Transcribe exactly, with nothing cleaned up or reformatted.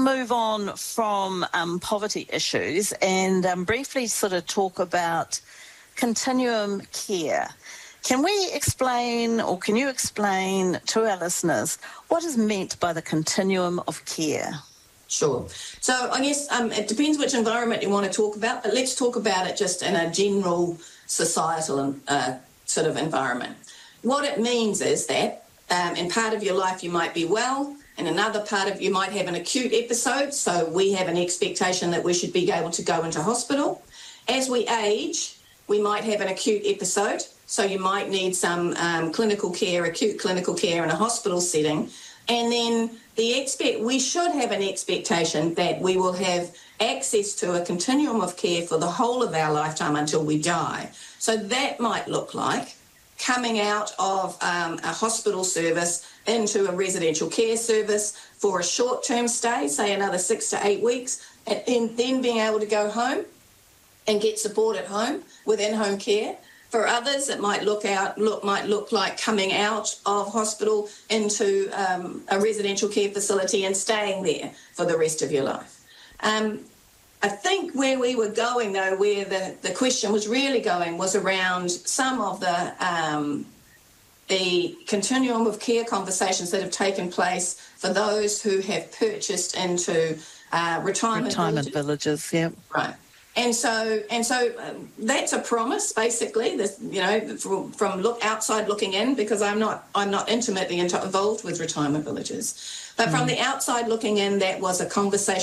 move on from um, poverty issues and um, briefly sort of talk about continuum care. Can we explain, or can you explain to our listeners, what is meant by the continuum of care? Sure. So I guess um, it depends which environment you want to talk about, but let's talk about it just in a general societal uh, sort of environment. What it means is that um, in part of your life you might be well, in another part of you might have an acute episode, so we have an expectation that we should be able to go into hospital. As we age, we might have an acute episode, so you might need some um, clinical care, acute clinical care in a hospital setting. And then the expect we should have an expectation that we will have access to a continuum of care for the whole of our lifetime until we die. So that might look like coming out of um, a hospital service into a residential care service for a short-term stay, say another six to eight weeks, and, and then being able to go home and get support at home with in-home care. For others, it might look out look might look like coming out of hospital into um, a residential care facility and staying there for the rest of your life. Um, I think where we were going, though, where the, the question was really going, was around some of the um, the continuum of care conversations that have taken place for those who have purchased into uh, retirement, retirement villages. villages. Yeah, right. And so, and so, um, that's a promise, basically. This, you know, from, from look outside looking in, because I'm not, I'm not intimately involved with retirement villages, but mm. from the outside looking in, that was a conversation